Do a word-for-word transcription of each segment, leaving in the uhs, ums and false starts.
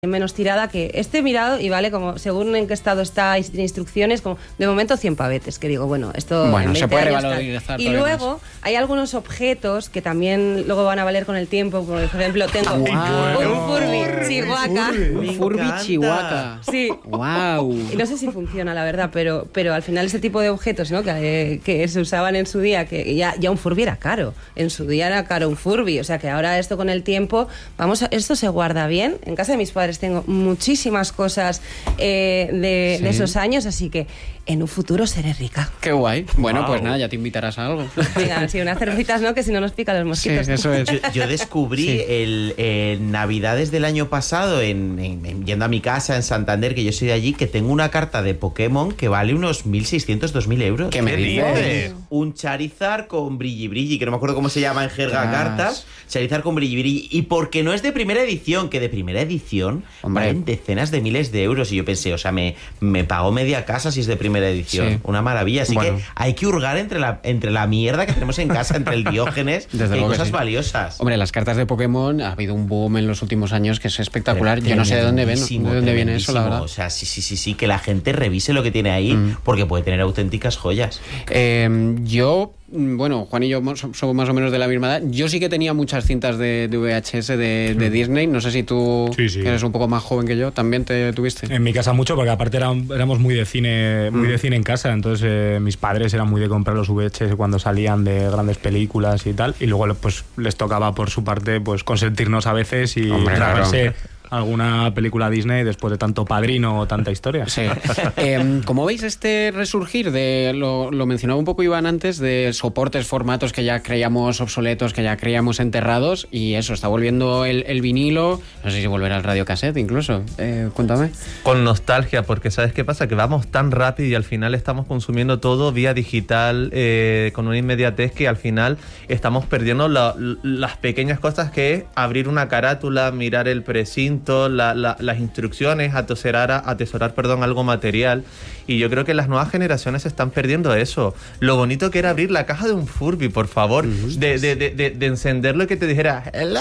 menos tirada que este he mirado y vale como según en qué estado está instrucciones, como de momento cien pavetes, que digo, bueno, esto bueno, se puede revalorizar. Y luego más. Hay algunos objetos que también luego van a valer con el tiempo, como por ejemplo tengo wow. un Furby Chihuahua. Un Furby Chihuahua. Sí. Wow. Y no sé si funciona, la verdad, pero, pero al final ese tipo de objetos, ¿no? que, que se usaban en su día, que ya, ya un Furby era caro, en su día era caro un Furby, o sea que ahora esto con el tiempo, vamos a, esto se guarda bien. En casa de mis padres tengo muchísimas cosas eh, de, sí. de esos años, así que en un futuro seré rica. Qué guay. Bueno, wow. pues nada, ya te invitarás a algo. Venga, sí, unas cervecitas, ¿no? Que si no nos pican los mosquitos. Sí, eso es. Yo, yo descubrí sí. el eh, Navidades del año pasado, en, en, en, yendo a mi casa en Santander, que yo soy de allí, que tengo una carta de Pokémon que vale unos mil seiscientos, dos mil euros. ¿Qué me dices? Un Charizard con brilli brilli, que no me acuerdo cómo se llama en jerga Tras. cartas. Charizard con brilli brilli. Y porque no es de primera edición, que de primera edición Hombre. valen decenas de miles de euros. Y yo pensé, o sea, me, me pago media casa si es de primera edición. Sí. Una maravilla. Así bueno. que hay que hurgar entre la, entre la mierda que tenemos en casa, entre el Diógenes, Desde y cosas sí. valiosas. Hombre, las cartas de Pokémon, ha habido un boom en los últimos años que es espectacular. Pero, yo no sé de dónde, ven, de dónde viene eso, la verdad. O sea, sí, sí, sí, sí, que la gente revise lo que tiene ahí, mm. porque puede tener auténticas joyas. Eh, yo... Bueno, Juan y yo somos más o menos de la misma edad. Yo sí que tenía muchas cintas de, de V H S de, de Disney. No sé si tú, sí, sí. que eres un poco más joven que yo, también te tuviste. En mi casa mucho, porque aparte eran, éramos muy de cine muy mm. de cine en casa. Entonces eh, mis padres eran muy de comprar los V H S cuando salían de grandes películas y tal. Y luego pues les tocaba por su parte pues consentirnos a veces y tragarse... Claro. alguna película Disney después de tanto Padrino o tanta historia. Sí. eh, ¿Cómo veis este resurgir de, lo, lo mencionaba un poco Iván antes, de soportes, formatos que ya creíamos obsoletos, que ya creíamos enterrados, y eso, está volviendo el, el vinilo, no sé si volverá el radiocassette incluso? Eh, cuéntame. Con nostalgia, porque ¿sabes qué pasa? Que vamos tan rápido y al final estamos consumiendo todo vía digital, eh, con una inmediatez que al final estamos perdiendo la, las pequeñas cosas que es abrir una carátula, mirar el precinto, La, la, las instrucciones, atesorar, atesorar perdón, algo material. Y yo creo que las nuevas generaciones están perdiendo eso. Lo bonito que era abrir la caja de un Furby, por favor, uh-huh. de, de, de, de, de encenderlo y que te dijera hello.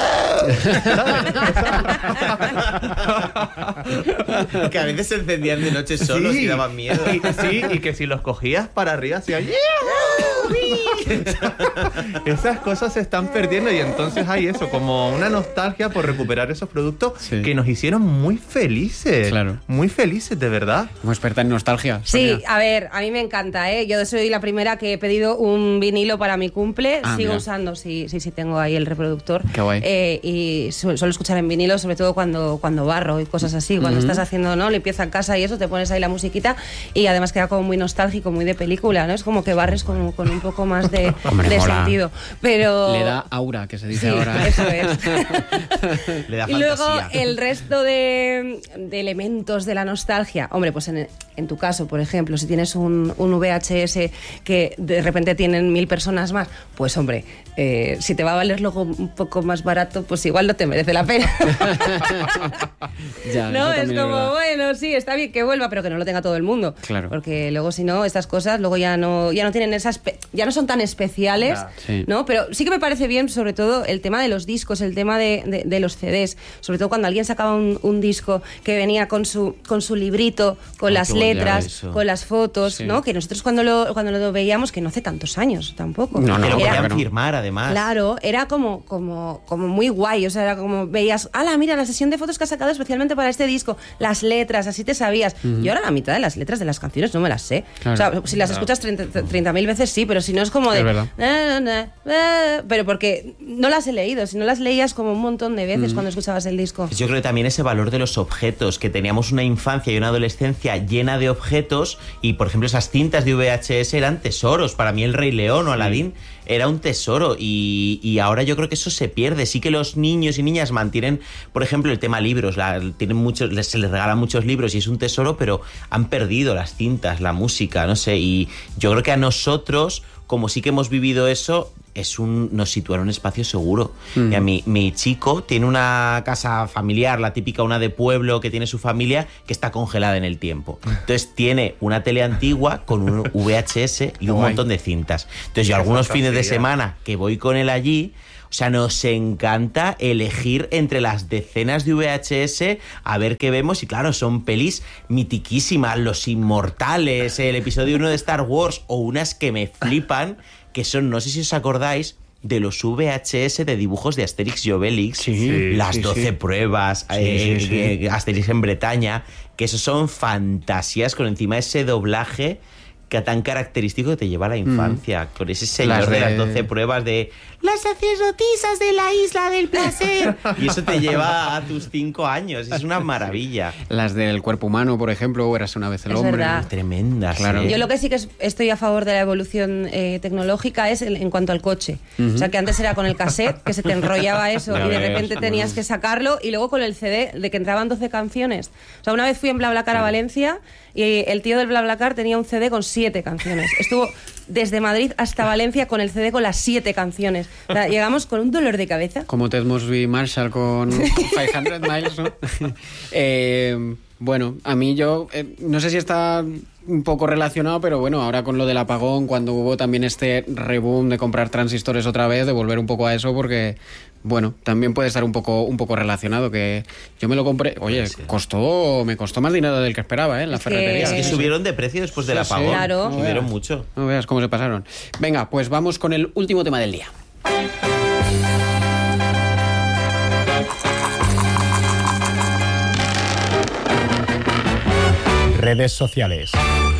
Que a veces se encendían de noche solos sí. y daban miedo. Y, sí, y que si los cogías para arriba hacía yeah. Esas cosas se están perdiendo y entonces hay eso, como una nostalgia por recuperar esos productos sí. que nos hicieron muy felices. Claro. Muy felices, de verdad. Como experta en nostalgia. Sí, Sonia. A ver, a mí me encanta, ¿eh? Yo soy la primera que he pedido un vinilo para mi cumple. Ah, Sigo mira. usando, sí, sí, sí, tengo ahí el reproductor. Qué guay. Eh, y su, suelo escuchar en vinilo, sobre todo cuando, cuando barro y cosas así. Cuando uh-huh. estás haciendo, ¿no? limpieza en casa y eso, te pones ahí la musiquita y además queda como muy nostálgico, muy de película, ¿no? Es como que barres como, con un poco más de, Hombre, de sentido. Pero... Le da aura, que se dice sí, ahora. Eso es. Le da y luego el resto de, de elementos de la nostalgia. Hombre, pues en, en tu caso, por ejemplo, si tienes un, un V H S que de repente tienen mil personas más, pues hombre, eh, si te va a valer luego un poco más barato, pues igual no te merece la pena. ya, no, es como, es bueno, sí, está bien que vuelva, pero que no lo tenga todo el mundo. Claro. Porque luego si no, estas cosas luego ya no, ya no tienen esas, ya no son tan especiales, ya, sí. ¿no? Pero sí que me parece bien, sobre todo, el tema de los discos, el tema de, de, de los C Ds, sobre todo cuando alguien sacaba un, un disco que venía con su, con su librito, con oh, las letras, con las fotos, sí. ¿no? Que nosotros cuando lo, cuando lo veíamos, que no hace tantos años tampoco. No, no, era, lo podían firmar, además. Claro, era como, como, como muy guay, o sea, era como veías, ala, mira, la sesión de fotos que has sacado especialmente para este disco, las letras, así te sabías. Uh-huh. Yo ahora la mitad de las letras de las canciones no me las sé. Claro. O sea, si las claro. escuchas treinta mil veces sí, pero si no es como de... Es verdad. Na, na, na, pero porque no las he leído, si no las leías como un montón de veces uh-huh. cuando escuchabas el disco. Yo creo que también ese valor de los objetos, que teníamos una infancia y una adolescencia llena de objetos y, por ejemplo, esas cintas de V H S eran tesoros. Para mí El Rey León o Aladín sí. era un tesoro y, y ahora yo creo que eso se pierde. Sí que los niños y niñas mantienen, por ejemplo, el tema libros, la, tienen muchos, les, se les regalan muchos libros y es un tesoro, pero han perdido las cintas, la música, no sé, y yo creo que a nosotros, como sí que hemos vivido eso, es un, nos sitúa en un espacio seguro. Mm. Y a mi, mi chico tiene una casa familiar, la típica, una de pueblo que tiene su familia, que está congelada en el tiempo. Entonces tiene una tele antigua con un V H S y un Guay. montón de cintas. Entonces yo algunos fines de semana que voy con él allí, O sea, nos encanta elegir entre las decenas de V H S a ver qué vemos. Y claro, son pelis mitiquísimas, Los Inmortales, el episodio uno de Star Wars, o unas que me flipan, que son, no sé si os acordáis, de los V H S de dibujos de Asterix y Obelix, sí, las sí, doce sí. pruebas, Sí, eh, sí, sí. eh, Asterix en Bretaña, que esos son fantasías con encima ese doblaje que tan característico que te lleva a la infancia, mm. con ese señor las de... de las doce pruebas de las sacerdotisas de la isla del placer, y eso te lleva a tus cinco años, es una maravilla. Las del cuerpo humano, por ejemplo, o Érase una vez el Es hombre. verdad. Tremendas, Claro. ¿eh? Yo lo que sí que es- estoy a favor de la evolución eh, tecnológica es en, en cuanto al coche. Uh-huh. O sea, que antes era con el cassette, que se te enrollaba eso Ya y de ves, repente bueno. tenías que sacarlo, y luego con el C D de que entraban doce canciones. O sea, una vez fui en BlaBlaCar a Valencia y el tío del BlaBlaCar tenía un C D con siete canciones. Estuvo desde Madrid hasta Valencia con el C D con las siete canciones. O sea, llegamos con un dolor de cabeza. Como Ted Mosby Marshall con quinientos Miles, ¿no? eh, bueno, a mí yo, eh, no sé si está un poco relacionado, pero bueno, ahora con lo del apagón, cuando hubo también este reboom de comprar transistores otra vez, de volver un poco a eso, porque, bueno, también puede estar un poco, un poco relacionado, que yo me lo compré, oye, Sí. costó, me costó más dinero del que esperaba, ¿eh? En la Es que- ferretería. Es que Sí, subieron de precio después del Sí, sí. apagón. Claro. No Subieron veas. mucho. No veas cómo se pasaron. Venga, pues vamos con el último tema del día. Redes sociales.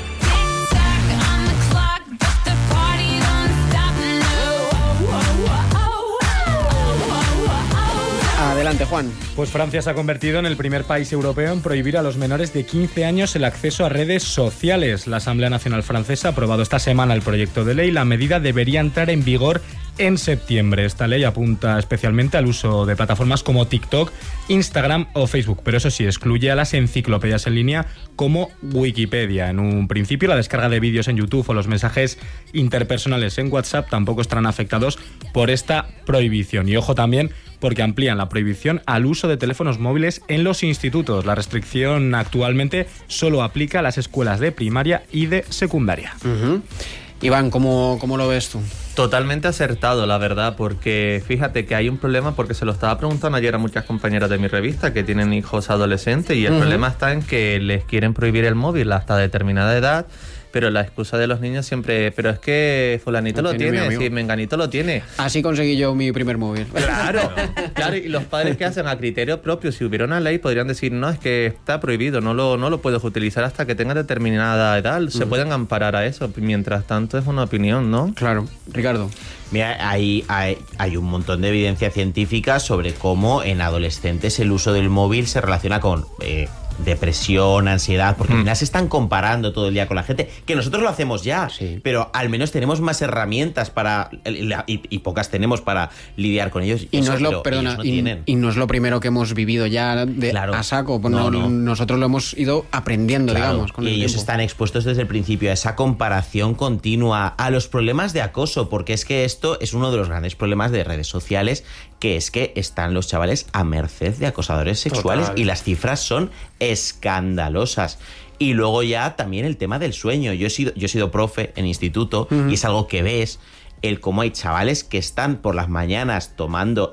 Adelante, Juan. Pues Francia se ha convertido en el primer país europeo en prohibir a los menores de quince años el acceso a redes sociales. La Asamblea Nacional Francesa ha aprobado esta semana el proyecto de ley. La medida debería entrar en vigor en septiembre. Esta ley apunta especialmente al uso de plataformas como TikTok, Instagram o Facebook, pero eso sí, excluye a las enciclopedias en línea como Wikipedia. En un principio, la descarga de vídeos en YouTube o los mensajes interpersonales en WhatsApp tampoco estarán afectados por esta prohibición. Y ojo también, porque amplían la prohibición al uso de teléfonos móviles en los institutos. La restricción actualmente solo aplica a las escuelas de primaria y de secundaria. Uh-huh. Iván, ¿cómo, ¿cómo lo ves tú? Totalmente acertado, la verdad, porque fíjate que hay un problema, porque se lo estaba preguntando ayer a muchas compañeras de mi revista que tienen hijos adolescentes, y el Uh-huh. problema está en que les quieren prohibir el móvil hasta determinada edad, pero la excusa de los niños siempre, pero es que fulanito Lo lo tiene mi tiene, amigo. sí, menganito lo tiene. Así conseguí yo mi primer móvil. Claro, claro, y los padres que hacen a criterio propio, si hubiera una ley, podrían decir, no, es que está prohibido, no lo, no lo puedes utilizar hasta que tengas determinada edad, se pueden amparar a eso, mientras tanto es una opinión, ¿no? Claro, Ricardo. Mira, hay, hay, hay un montón de evidencia científica sobre cómo en adolescentes el uso del móvil se relaciona con eh, depresión, ansiedad, porque al final se están comparando todo el día con la gente, que nosotros lo hacemos ya, Sí. pero al menos tenemos más herramientas para, y, y pocas tenemos para lidiar con ellos. Y Eso, no es lo, pero perdona, ellos no y, tienen. y no es lo primero que hemos vivido ya de Claro. a saco. Pues No, no- no. Nosotros lo hemos ido aprendiendo, Claro, digamos, con y el ellos tiempo. están expuestos desde el principio a esa comparación continua, a los problemas de acoso, porque es que esto es uno de los grandes problemas de redes sociales, que es que están los chavales a merced de acosadores sexuales. Total. Y las cifras son escandalosas. Y luego ya también el tema del sueño. Yo he sido, yo he sido profe en instituto y es algo que ves, el cómo hay chavales que están por las mañanas tomando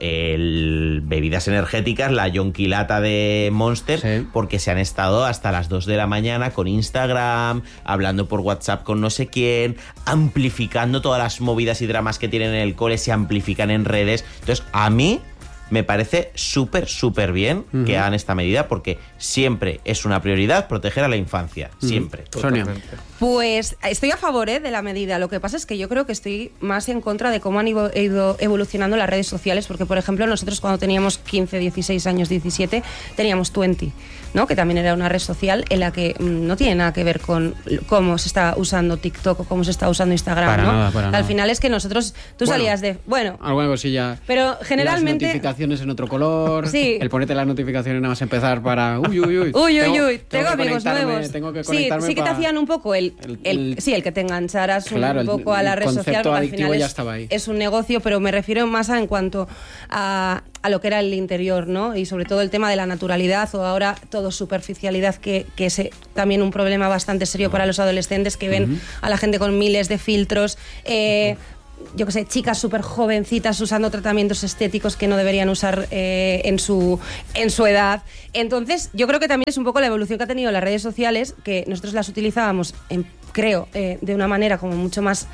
el bebidas energéticas, la yonquilata de Monster, Sí. porque se han estado hasta las dos de la mañana con Instagram, hablando por WhatsApp con no sé quién, amplificando todas las movidas y dramas que tienen en el cole, se amplifican en redes. Entonces, a mí me parece súper, súper bien que hagan esta medida, porque siempre es una prioridad proteger a la infancia, siempre. Sonia. Pues estoy a favor ¿eh? de la medida. Lo que pasa es que yo creo que estoy más en contra de cómo han ido, ido evolucionando las redes sociales, porque, por ejemplo, nosotros cuando teníamos quince, dieciséis años, diecisiete, teníamos veinte, ¿no? Que también era una red social en la que mm, no tiene nada que ver con cómo se está usando TikTok o cómo se está usando Instagram, Para ¿no? nada, para Al nada. final es que nosotros, tú Bueno, salías de... Bueno, Alguna cosilla. pero generalmente... Las notificaciones en otro color. Sí. El ponerte las notificaciones nada más empezar para. Uy, uy, uy. Uy, uy, Tengo- uy, tengo, que amigos conectarme- nuevos. Tengo que sí, conectarme sí que te pa- hacían un poco el, el- el- el- sí, el que te engancharas un Claro, el- poco a la el red social, concepto porque al adictivo final ya es, estaba ahí. es un negocio, pero me refiero más a en cuanto a, a lo que era el interior, ¿no? Y sobre todo el tema de la naturalidad, o ahora todo superficialidad, que, que es eh, también un problema bastante serio para los adolescentes, que ven a la gente con miles de filtros, eh, yo qué sé, chicas súper jovencitas usando tratamientos estéticos que no deberían usar eh, en, su, en su edad. Entonces, yo creo que también es un poco la evolución que ha tenido las redes sociales, que nosotros las utilizábamos, en, creo, eh, de una manera como mucho más...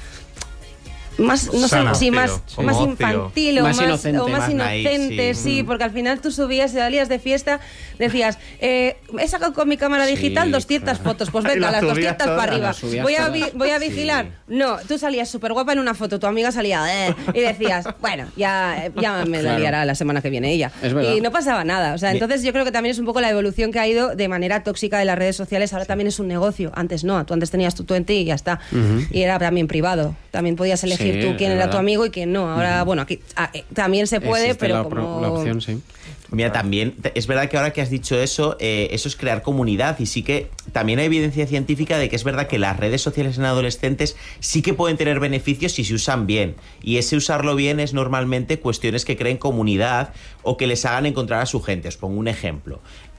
más no Sana, sé, sí, más, como más ocio. infantil o Más más, inocente, o más más inocente, naive, sí. sí, porque al final tú subías y salías de fiesta, decías, eh, he sacado con mi cámara digital Sí, doscientas claro. fotos, pues Y venga, las las subías doscientas para todas, arriba, las subías voy a, todas. vi- voy a vigilar. No, tú salías súper guapa en una foto, tu amiga salía, eh, y decías, bueno, ya, ya me la Claro. liará la semana que viene ella. Es verdad. Y no pasaba nada, o sea, entonces yo creo que también es un poco la evolución que ha ido de manera tóxica de las redes sociales, ahora también es un negocio, antes no, tú antes tenías tu Twenty y ya está, y era también privado, también podías elegir Sí, tú quién es era verdad. tu amigo y quién no, ahora, bueno, aquí ah, eh, también se puede, Existe pero la, como... la opción, sí. Mira, también te- es verdad que ahora que has dicho eso, eh, eso es crear comunidad y sí que también hay evidencia científica de que es verdad que las redes sociales en adolescentes sí que pueden tener beneficios si se usan bien. Y ese usarlo bien es normalmente cuestiones que creen comunidad o que les hagan encontrar a su gente. Os pongo un ejemplo.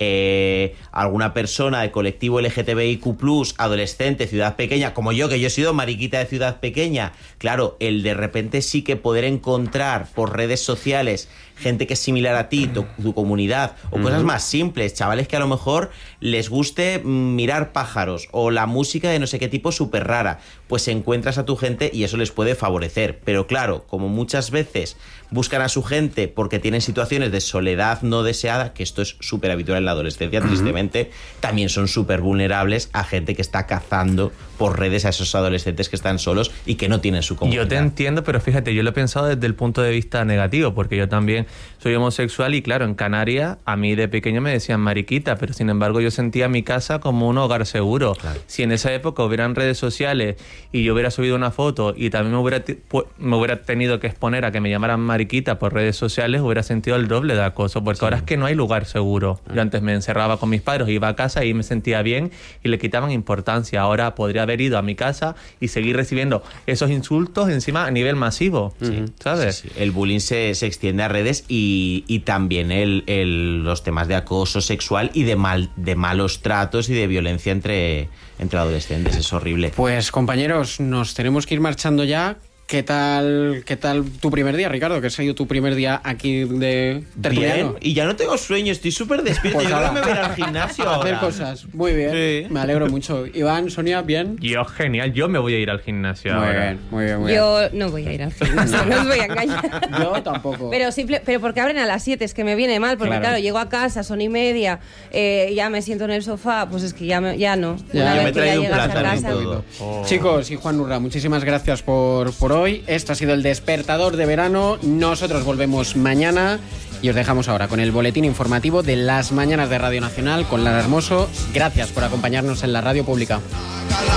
Eh, alguna persona del colectivo L G T B I Q plus, adolescente, ciudad pequeña, como yo, que yo he sido mariquita de ciudad pequeña, claro, el de repente sí que poder encontrar por redes sociales gente que es similar a ti, tu, tu comunidad, o cosas más simples, chavales que a lo mejor les guste mm, mirar pájaros o la música de no sé qué tipo súper rara, pues encuentras a tu gente y eso les puede favorecer. Pero claro, como muchas veces buscan a su gente porque tienen situaciones de soledad no deseada, que esto es súper habitual en la adolescencia, tristemente, también son súper vulnerables a gente que está cazando por redes a esos adolescentes que están solos y que no tienen su comunidad. Yo te entiendo, pero fíjate, yo lo he pensado desde el punto de vista negativo, porque yo también soy homosexual y claro, en Canarias a mí de pequeño me decían mariquita, pero sin embargo yo sentía mi casa como un hogar seguro. Claro. Si en esa época hubieran redes sociales y yo hubiera subido una foto y también me hubiera, ti- pu- me hubiera tenido que exponer a que me llamaran mariquita por redes sociales, hubiera sentido el doble de acoso, porque ahora es que no hay lugar seguro. Yo antes me encerraba con mis padres, iba a casa y me sentía bien y le quitaban importancia. Ahora podría haber ido a mi casa y seguir recibiendo esos insultos encima a nivel masivo, ¿sabes? Sí, sí. El bullying se, se extiende a redes y, y también el, el- los temas de acoso sexual y de, mal, de malos tratos y de violencia entre, entre adolescentes. Es horrible. Pues compañeros, nos tenemos que ir marchando ya. ¿Qué tal, qué tal tu primer día, Ricardo? ¿Qué ha sido tu primer día aquí de tertuliano? Bien, y ya no tengo sueño, estoy súper despierto. Pues Yo creo ala. que me voy a ir al gimnasio A hacer ahora. cosas. Muy bien. Sí. Me alegro mucho. Iván, Sonia, ¿bien? Yo, genial, yo me voy a ir al gimnasio Muy ahora. bien, muy bien, muy Yo no voy a ir al gimnasio, no os voy a engañar. bien. Yo tampoco. Pero simple, pero porque abren a las siete, es que me viene mal, porque Claro. claro, llego a casa, son y media, eh, ya me siento en el sofá, pues es que ya, me- ya no. Ya. Una Yo vez me he que ya traído un llegas a plátano y casa... todo. Oh. Chicos y Juan Urra, muchísimas gracias por, por hoy. Esto ha sido el despertador de verano. Nosotros volvemos mañana y os dejamos ahora con el boletín informativo de las mañanas de Radio Nacional con Lara Hermoso. Gracias por acompañarnos en la radio pública.